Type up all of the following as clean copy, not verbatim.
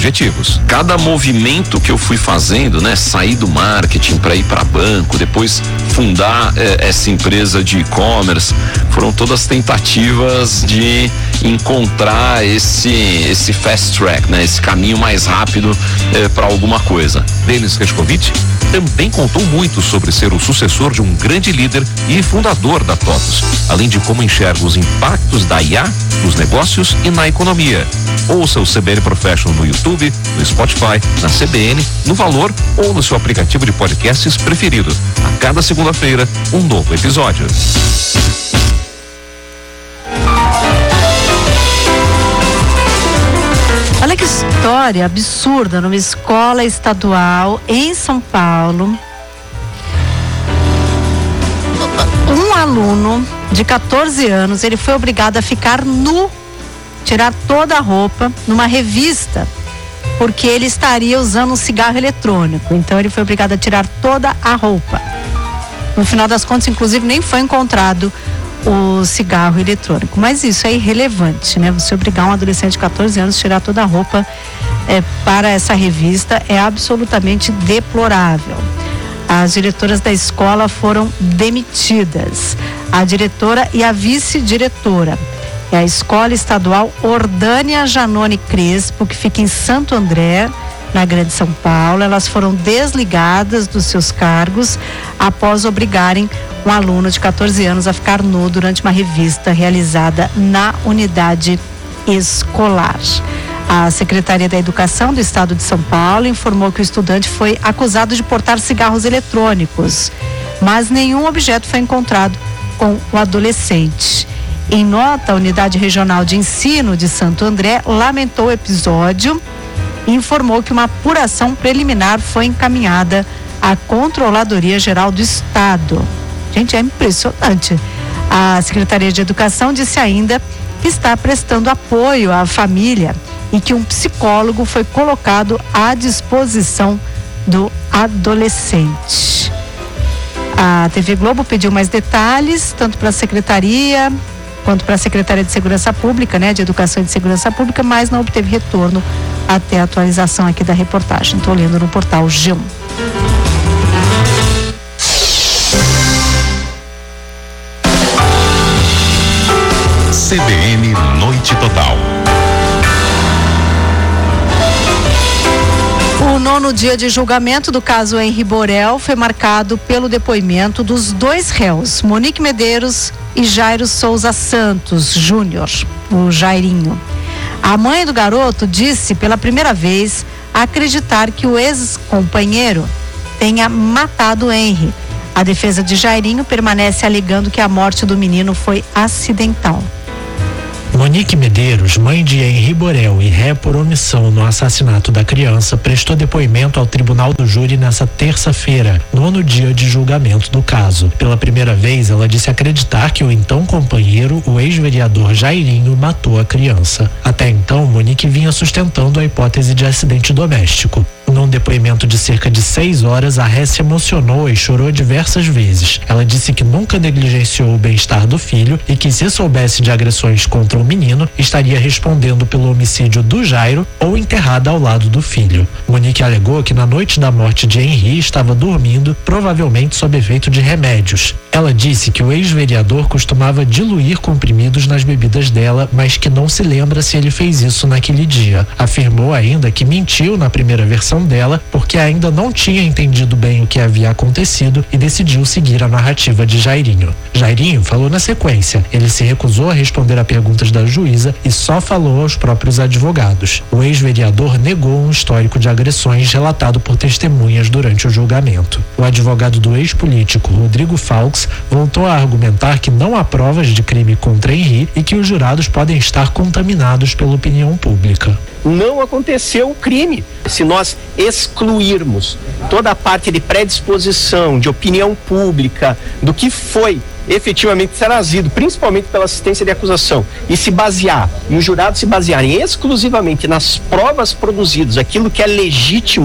objetivos. Cada movimento que eu fui fazendo, né, sair do marketing para ir para banco, depois fundar essa empresa de e-commerce, foram todas tentativas de encontrar esse fast track, né, esse caminho mais rápido para alguma coisa. Denis Rescovitch também contou muito sobre ser o sucessor de um grande líder e fundador da TOTVS, além de como enxerga os impactos da IA nos negócios e na economia. Ouça o CBN Professional no YouTube, no Spotify, na CBN, no Valor ou no seu aplicativo de podcasts preferido. A cada segunda-feira, um novo episódio. Olha que história absurda numa escola estadual em São Paulo. Um aluno de 14 anos, ele foi obrigado a ficar nu, tirar toda a roupa, numa revista, porque ele estaria usando um cigarro eletrônico. Então ele foi obrigado a tirar toda a roupa. No final das contas, inclusive, nem foi encontrado o cigarro eletrônico. Mas isso é irrelevante, né? Você obrigar um adolescente de 14 anos a tirar toda a roupa para essa revista é absolutamente deplorável. As diretoras da escola foram demitidas. A diretora e a vice-diretora. É a Escola Estadual Ordânia Janone Crespo, que fica em Santo André, na Grande São Paulo. Elas foram desligadas dos seus cargos após obrigarem um aluno de 14 anos a ficar nu durante uma revista realizada na unidade escolar. A Secretaria da Educação do Estado de São Paulo informou que o estudante foi acusado de portar cigarros eletrônicos, mas nenhum objeto foi encontrado com o adolescente. Em nota, a Unidade Regional de Ensino de Santo André lamentou o episódio e informou que uma apuração preliminar foi encaminhada à Controladoria Geral do Estado. Gente, é impressionante. A Secretaria de Educação disse ainda que está prestando apoio à família e que um psicólogo foi colocado à disposição do adolescente. A TV Globo pediu mais detalhes, tanto para a Secretaria quanto para a Secretaria de Segurança Pública, né, de Educação e de Segurança Pública, mas não obteve retorno até a atualização aqui da reportagem. Estou lendo no portal G1. CBN Noite Total. O 9º dia de julgamento do caso Henri Borel foi marcado pelo depoimento dos dois réus, Monique Medeiros e Jairo Souza Santos Júnior, o Jairinho. A mãe do garoto disse pela primeira vez acreditar que o ex-companheiro tenha matado Henri. A defesa de Jairinho permanece alegando que a morte do menino foi acidental. Monique Medeiros, mãe de Henri Borel e ré por omissão no assassinato da criança, prestou depoimento ao Tribunal do Júri nesta terça-feira, 9º dia de julgamento do caso. Pela primeira vez, ela disse acreditar que o então companheiro, o ex-vereador Jairinho, matou a criança. Até então, Monique vinha sustentando a hipótese de acidente doméstico. Num depoimento de cerca de 6 horas, a ré se emocionou e chorou diversas vezes. Ela disse que nunca negligenciou o bem-estar do filho e que, se soubesse de agressões contra o menino, estaria respondendo pelo homicídio do Jairo ou enterrada ao lado do filho. Monique alegou que na noite da morte de Henri estava dormindo, provavelmente sob efeito de remédios. Ela disse que o ex-vereador costumava diluir comprimidos nas bebidas dela, mas que não se lembra se ele fez isso naquele dia. Afirmou ainda que mentiu na primeira versão dela porque ainda não tinha entendido bem o que havia acontecido e decidiu seguir a narrativa de Jairinho. Jairinho falou na sequência. Ele se recusou a responder a perguntas da juíza e só falou aos próprios advogados. O ex-vereador negou um histórico de agressões relatado por testemunhas durante o julgamento. O advogado do ex-político, Rodrigo Faux, voltou a argumentar que não há provas de crime contra Henri e que os jurados podem estar contaminados pela opinião pública. Não aconteceu o crime. Se nós excluirmos toda a parte de predisposição, de opinião pública, do que foi efetivamente trazido, principalmente pela assistência de acusação, e se basear, e os jurados se basearem exclusivamente nas provas produzidas, aquilo que é legítimo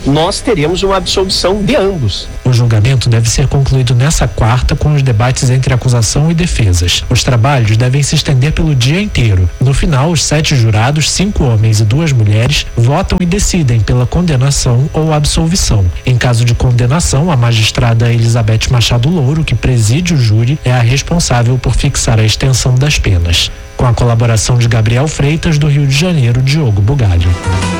nós teremos uma absolvição de ambos. O julgamento deve ser concluído nessa quarta com os debates entre acusação e defesas. Os trabalhos devem se estender pelo dia inteiro. No final, os 7 jurados, 5 homens e 2 mulheres, votam e decidem pela condenação ou absolvição. Em caso de condenação, a magistrada Elizabeth Machado Louro, que preside o júri, é a responsável por fixar a extensão das penas. Com a colaboração de Gabriel Freitas, do Rio de Janeiro, Diogo Bugalho.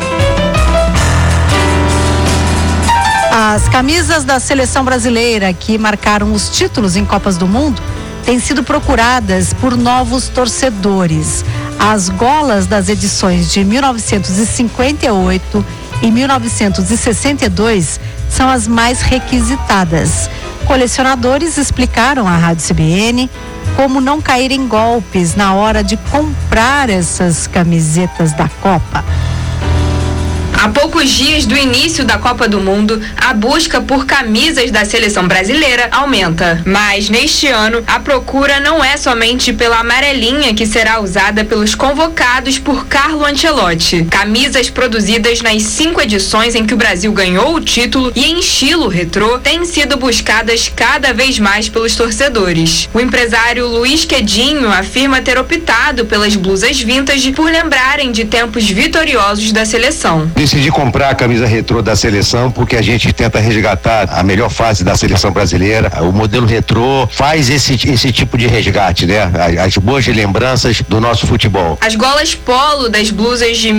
As camisas da seleção brasileira que marcaram os títulos em Copas do Mundo têm sido procuradas por novos torcedores. As golas das edições de 1958 e 1962 são as mais requisitadas. Colecionadores explicaram à Rádio CBN como não cair em golpes na hora de comprar essas camisetas da Copa. Há poucos dias do início da Copa do Mundo, a busca por camisas da seleção brasileira aumenta. Mas, neste ano, a procura não é somente pela amarelinha que será usada pelos convocados por Carlo Ancelotti. Camisas produzidas nas 5 edições em que o Brasil ganhou o título e em estilo retrô têm sido buscadas cada vez mais pelos torcedores. O empresário Luiz Quedinho afirma ter optado pelas blusas vintage por lembrarem de tempos vitoriosos da seleção. Decidi comprar a camisa retrô da seleção porque a gente tenta resgatar a melhor fase da seleção brasileira. O modelo retrô faz esse tipo de resgate, né? As boas lembranças do nosso futebol. As golas polo das blusas de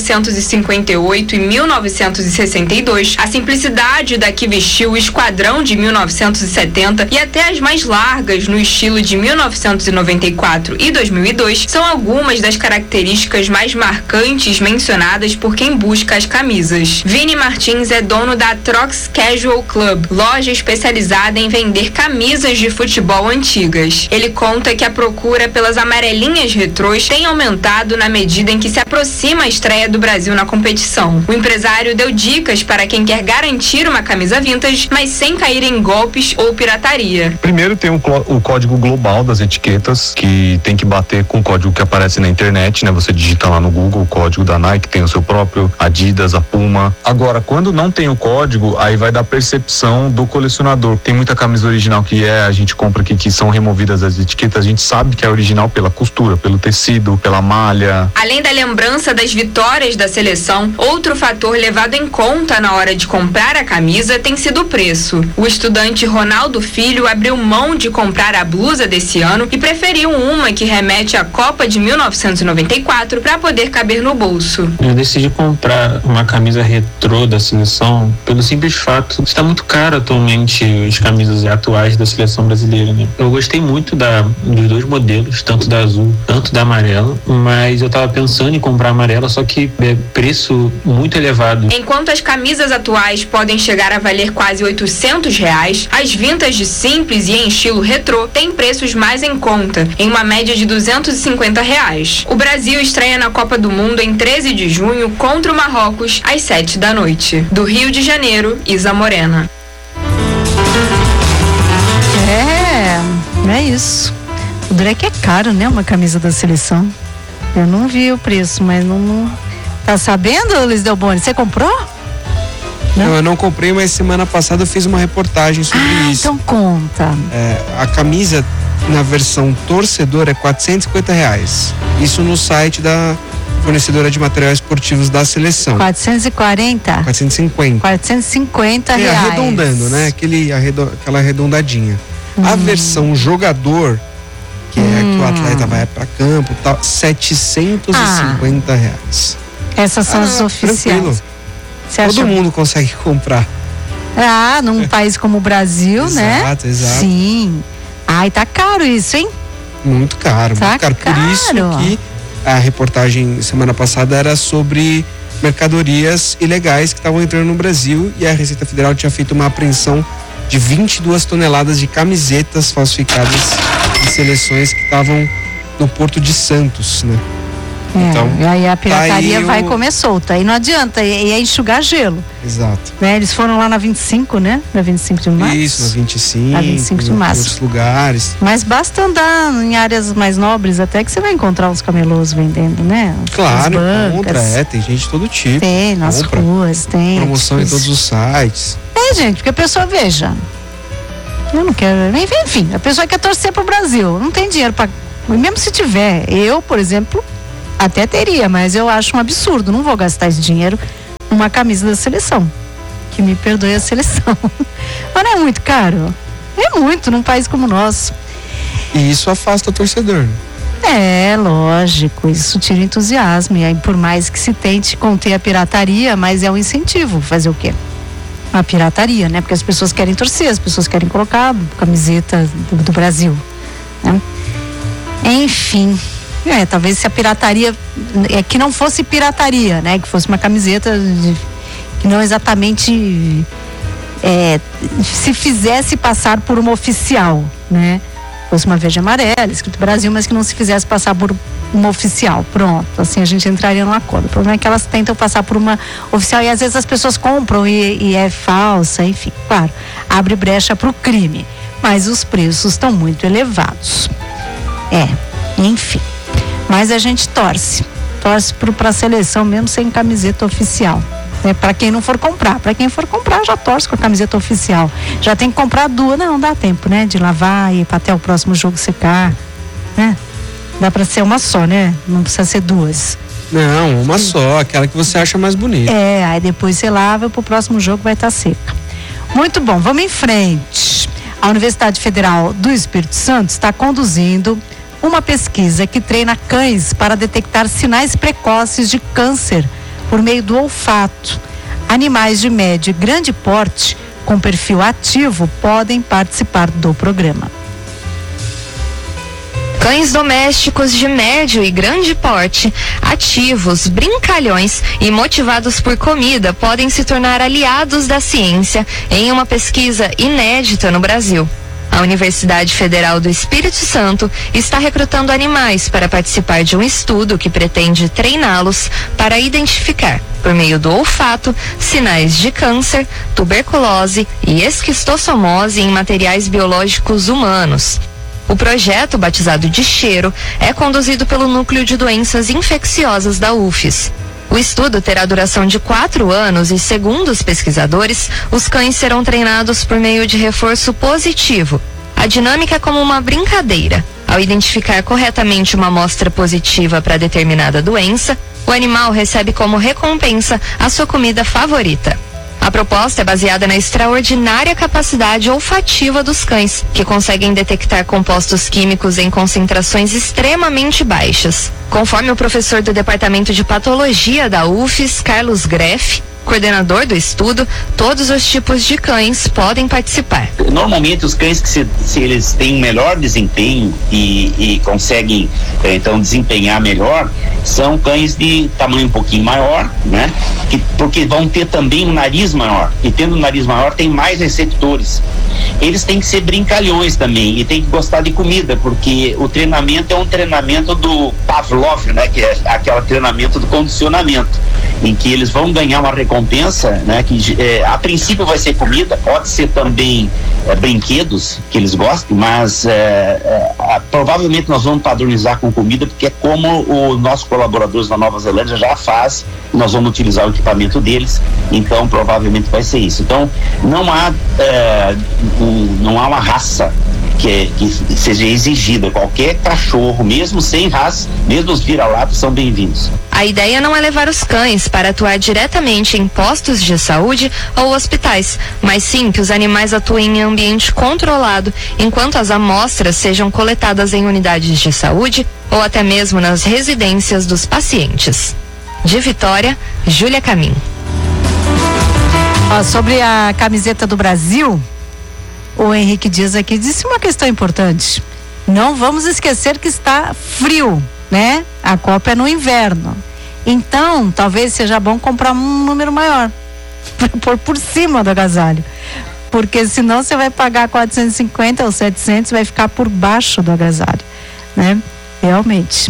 1958 e 1962, a simplicidade da que vestiu o esquadrão de 1970 e até as mais largas no estilo de 1994 e 2002 são algumas das características mais marcantes mencionadas por quem busca as camisas. Vini Martins é dono da Trox Casual Club, loja especializada em vender camisas de futebol antigas. Ele conta que a procura pelas amarelinhas retrôs tem aumentado na medida em que se aproxima a estreia do Brasil na competição. O empresário deu dicas para quem quer garantir uma camisa vintage, mas sem cair em golpes ou pirataria. Primeiro tem o código global das etiquetas, que tem que bater com o código que aparece na internet, né? Você digita lá no Google o código da Nike, tem o seu próprio, Adidas, a Puma. Agora, quando não tem o código, aí vai da percepção do colecionador. Tem muita camisa original que a gente compra aqui, que são removidas as etiquetas, a gente sabe que é original pela costura, pelo tecido, pela malha. Além da lembrança das vitórias da seleção, outro fator levado em conta na hora de comprar a camisa tem sido o preço. O estudante Ronaldo Filho abriu mão de comprar a blusa desse ano e preferiu uma que remete à Copa de 1994 para poder caber no bolso. Eu decidi comprar uma camisa retrô da seleção pelo simples fato de estar muito caro atualmente as camisas atuais da seleção brasileira, né? Eu gostei muito dos dois modelos, tanto da azul, tanto da amarela, mas eu tava pensando em comprar a amarela, só que é preço muito elevado. Enquanto as camisas atuais podem chegar a valer quase R$800, as vintage simples e em estilo retrô têm preços mais em conta, em uma média de R$250. O Brasil estreia na Copa do Mundo em 13 de junho contra o Marrocos, às 7 da noite. Do Rio de Janeiro, Isa Morena. É isso. O duro é que é caro, né? Uma camisa da seleção. Eu não vi o preço, mas não... Tá sabendo, Luiz Delboni? Você comprou? Não, eu não comprei, mas semana passada eu fiz uma reportagem sobre isso. Então conta. A camisa na versão torcedor é R$450. Isso no site da fornecedora de materiais esportivos da seleção. 440? 450. 450 reais. Arredondando, né? Aquela arredondadinha. A versão jogador, que é que o atleta vai para campo, tal, R$750. Essas são as oficiais. Todo mundo consegue comprar. Num país como o Brasil, exato, né? Exato. Sim. Ai, tá caro isso, hein? Muito caro, muito caro. Por isso que a reportagem semana passada era sobre mercadorias ilegais que estavam entrando no Brasil, e a Receita Federal tinha feito uma apreensão de 22 toneladas de camisetas falsificadas de seleções que estavam no Porto de Santos, né? Então, e aí a pirataria vai comer solta. E não adianta, e é enxugar gelo. Exato. Né? Eles foram lá na 25, né? Na 25 de março. Isso, na 25. Na 25 de março. Em outros lugares. Mas basta andar em áreas mais nobres até que você vai encontrar uns camelôs vendendo, né? Claro, compra, tem gente de todo tipo. Tem, nas ruas, tem. Promoção em todos os sites. Gente, porque a pessoa, veja, eu não quero, enfim, a pessoa quer torcer pro Brasil, não tem dinheiro para, mesmo se tiver, eu, por exemplo, até teria, mas eu acho um absurdo, não vou gastar esse dinheiro numa camisa da seleção, que me perdoe a seleção, mas não é muito caro, é muito num país como o nosso. E isso afasta o torcedor. É, lógico, isso tira entusiasmo, e aí por mais que se tente conter a pirataria, mas é um incentivo, fazer o quê? A pirataria, né? Porque as pessoas querem torcer, as pessoas querem colocar camiseta do Brasil, né? Enfim, talvez se a pirataria que não fosse pirataria, né? Que fosse uma camiseta que não exatamente se fizesse passar por uma oficial, né? Fosse uma verde e amarela, escrito Brasil, mas que não se fizesse passar por uma oficial, pronto, assim a gente entraria num acordo. O problema é que elas tentam passar por uma oficial e às vezes as pessoas compram e é falsa, enfim, claro, abre brecha para o crime, mas os preços estão muito elevados, enfim, mas a gente torce para a seleção mesmo sem camiseta oficial, né? Para quem não for comprar, já torce com a camiseta oficial, já tem que comprar duas, não dá tempo, né, de lavar e até o próximo jogo secar, né? Dá pra ser uma só, né? Não precisa ser duas. Não, uma só, aquela que você acha mais bonita. Aí depois você lava, pro próximo jogo vai estar seca. Muito bom, vamos em frente. A Universidade Federal do Espírito Santo está conduzindo uma pesquisa que treina cães para detectar sinais precoces de câncer por meio do olfato. Animais de médio e grande porte com perfil ativo podem participar do programa. Cães domésticos de médio e grande porte, ativos, brincalhões e motivados por comida podem se tornar aliados da ciência em uma pesquisa inédita no Brasil. A Universidade Federal do Espírito Santo está recrutando animais para participar de um estudo que pretende treiná-los para identificar, por meio do olfato, sinais de câncer, tuberculose e esquistossomose em materiais biológicos humanos. O projeto, batizado de Cheiro, é conduzido pelo Núcleo de Doenças Infecciosas da UFES. O estudo terá duração de 4 anos e, segundo os pesquisadores, os cães serão treinados por meio de reforço positivo. A dinâmica é como uma brincadeira. Ao identificar corretamente uma amostra positiva para determinada doença, o animal recebe como recompensa a sua comida favorita. A proposta é baseada na extraordinária capacidade olfativa dos cães, que conseguem detectar compostos químicos em concentrações extremamente baixas. Conforme o professor do Departamento de Patologia da UFES, Carlos Greff, coordenador do estudo, todos os tipos de cães podem participar. Normalmente os cães que se eles têm um melhor desempenho e conseguem então desempenhar melhor, são cães de tamanho um pouquinho maior, né? Porque vão ter também um nariz maior, e tendo um nariz maior tem mais receptores. Eles têm que ser brincalhões também e tem que gostar de comida, porque o treinamento é um treinamento do Pavlov, né? Que é aquele treinamento do condicionamento, em que eles vão ganhar uma recompensa, né? Que a princípio vai ser comida, pode ser também brinquedos que eles gostem, mas provavelmente nós vamos padronizar com comida, porque é como os nossos colaboradores na Nova Zelândia já fazem, nós vamos utilizar o equipamento deles, então provavelmente vai ser isso. Então não há uma raça que seja exigida. Qualquer cachorro, mesmo sem raça, mesmo os vira-latas, são bem-vindos. A ideia não é levar os cães para atuar diretamente em postos de saúde ou hospitais, mas sim que os animais atuem em ambiente controlado, enquanto as amostras sejam coletadas em unidades de saúde ou até mesmo nas residências dos pacientes. De Vitória, Júlia Camim. Sobre a camiseta do Brasil, o Henrique Dias aqui disse uma questão importante. Não vamos esquecer que está frio, né? A Copa é no inverno. Então, talvez seja bom comprar um número maior para pôr por cima do agasalho. Porque senão você vai pagar 450 ou 700, vai ficar por baixo do agasalho, né? Realmente.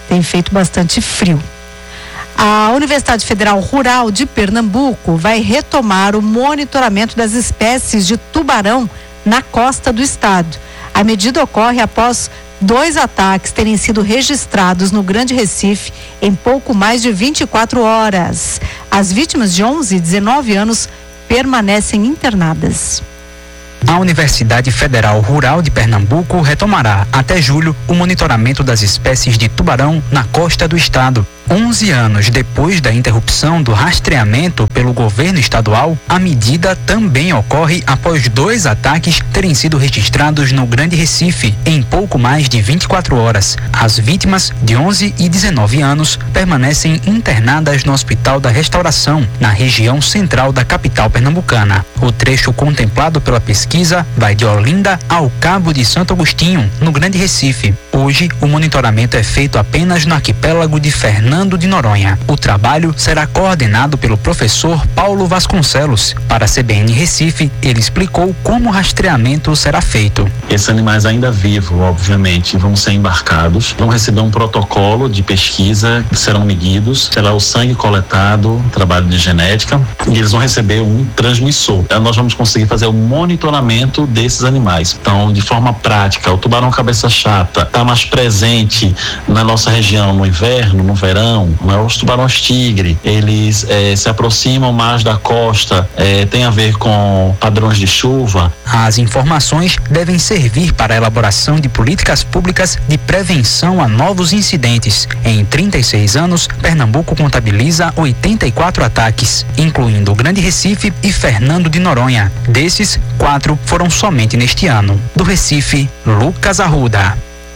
Tem feito bastante frio. A Universidade Federal Rural de Pernambuco vai retomar o monitoramento das espécies de tubarão na costa do estado. A medida ocorre após 2 ataques terem sido registrados no Grande Recife em pouco mais de 24 horas. As vítimas de 11 e 19 anos permanecem internadas. A Universidade Federal Rural de Pernambuco retomará até julho o monitoramento das espécies de tubarão na costa do estado. 11 anos depois da interrupção do rastreamento pelo governo estadual, a medida também ocorre após 2 ataques terem sido registrados no Grande Recife em pouco mais de 24 horas. As vítimas, de 11 e 19 anos, permanecem internadas no Hospital da Restauração, na região central da capital pernambucana. O trecho contemplado pela pesquisa vai de Olinda ao Cabo de Santo Agostinho, no Grande Recife. Hoje, o monitoramento é feito apenas no arquipélago de Fernando de Noronha. O trabalho será coordenado pelo professor Paulo Vasconcelos. Para a CBN Recife, ele explicou como o rastreamento será feito. Esses animais ainda vivos, obviamente, vão ser embarcados, vão receber um protocolo de pesquisa, serão medidos, será o sangue coletado, trabalho de genética, e eles vão receber um transmissor. Nós vamos conseguir fazer o monitoramento desses animais. Então, de forma prática, o tubarão cabeça chata está mais presente na nossa região no inverno, no verão. Os tubarões tigre, eles se aproximam mais da costa, tem a ver com padrões de chuva. As informações devem servir para a elaboração de políticas públicas de prevenção a novos incidentes. Em 36 anos, Pernambuco contabiliza 84 ataques, incluindo o Grande Recife e Fernando de Noronha. Desses, 4 foram somente neste ano. Do Recife, Lucas Arruda.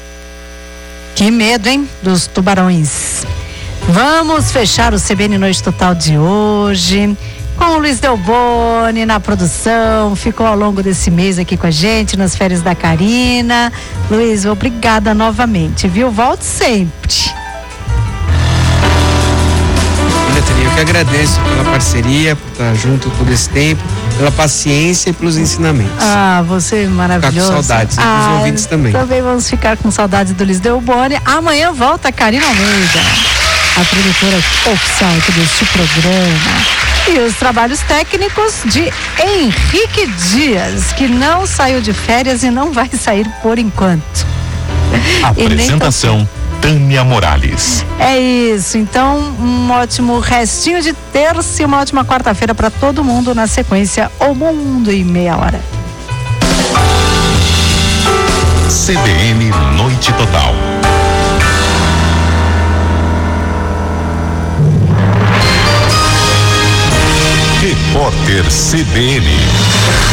Que medo, hein? Dos tubarões. Vamos fechar o CBN Noite Total de hoje com o Luiz Delboni na produção. Ficou ao longo desse mês aqui com a gente nas férias da Karina. Luiz, obrigada novamente, viu? Volte sempre. Eu que agradeço pela parceria, por estar junto todo esse tempo, pela paciência e pelos ensinamentos. Você é maravilhoso. Ficar com saudades, os ouvintes também. Também vamos ficar com saudades do Luiz Delboni. Amanhã volta a Karina Almeida, a produtora oficial aqui deste programa. E os trabalhos técnicos de Henrique Dias, que não saiu de férias e não vai sair por enquanto. Apresentação Tânia Morales. É isso, então um ótimo restinho de terça e uma ótima quarta-feira para todo mundo. Na sequência, O Mundo em Meia Hora. CBN Noite Total. Repórter CBN.